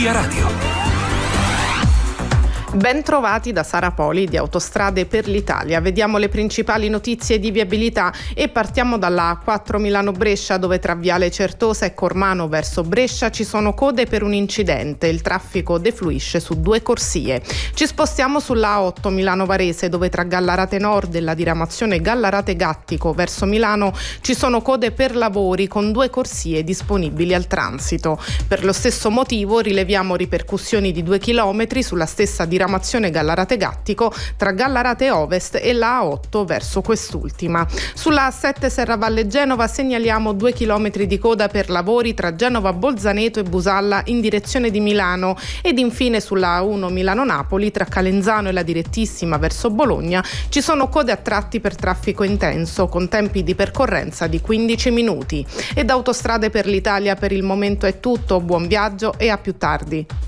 Via Radio. Ben trovati da Sara Poli di Autostrade per l'Italia. Vediamo le principali notizie di viabilità e partiamo dalla A4 Milano-Brescia, dove tra Viale Certosa e Cormano verso Brescia ci sono code per un incidente. Il traffico defluisce su 2 corsie. Ci spostiamo sulla A8 Milano-Varese, dove tra Gallarate Nord e la diramazione Gallarate-Gattico verso Milano ci sono code per lavori con 2 corsie disponibili al transito. Per lo stesso motivo rileviamo ripercussioni di 2 chilometri sulla stessa diramazione Gallarate-Gattico tra Gallarate Ovest e la A8 verso quest'ultima. Sulla A7 Serravalle Genova segnaliamo 2 chilometri di coda per lavori tra Genova Bolzaneto e Busalla in direzione di Milano, ed infine sulla A1 Milano-Napoli tra Calenzano e la direttissima verso Bologna ci sono code a tratti per traffico intenso con tempi di percorrenza di 15 minuti. E da Autostrade per l'Italia per il momento è tutto, buon viaggio e a più tardi.